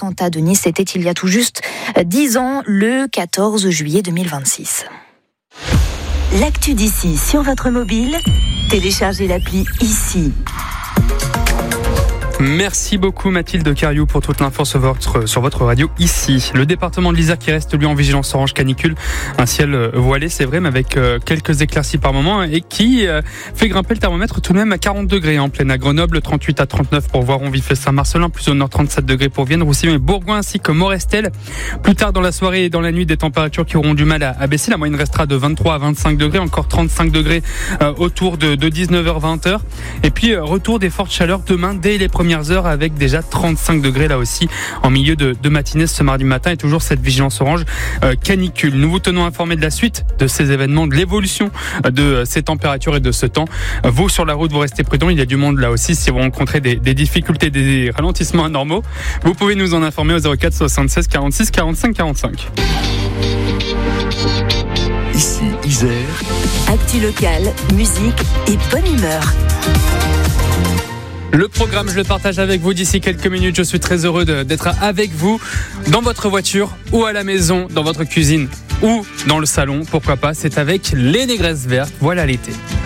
L'attentat de Nice était il y a tout juste 10 ans, le 14 juillet 2026. L'actu d'ici sur votre mobile, téléchargez l'appli ici. Merci beaucoup Mathilde Cariou pour toute l'info sur votre radio ici. Le département de l'Isère qui reste lui en vigilance orange canicule, un ciel voilé c'est vrai mais avec quelques éclaircies par moment et qui fait grimper le thermomètre tout de même à 40 degrés en pleine à Grenoble, 38 à 39 pour Voiron, Vif et Saint-Marcelin, plus au nord 37 degrés pour Vienne, Roussillon et Bourgoin ainsi que Morestel. Plus tard dans la soirée et dans la nuit des températures qui auront du mal à baisser, la moyenne restera de 23 à 25 degrés, encore 35 degrés autour de 19h-20h et puis retour des fortes chaleurs demain dès les premières heures avec déjà 35 degrés là aussi en milieu de matinée ce mardi matin et toujours cette vigilance orange canicule. Nous vous tenons informés de la suite de ces événements, de l'évolution de ces températures et de ce temps. Vous sur la route, vous restez prudents, il y a du monde là aussi. Si vous rencontrez des difficultés, des ralentissements anormaux, vous pouvez nous en informer au 04 76 46 45 45. Ici Isère. Actu locale, musique et bonne humeur. Le programme, je le partage avec vous d'ici quelques minutes. Je suis très heureux d'être avec vous dans votre voiture ou à la maison, dans votre cuisine ou dans le salon. Pourquoi pas, c'est avec les Négresses Vertes. Voilà l'été.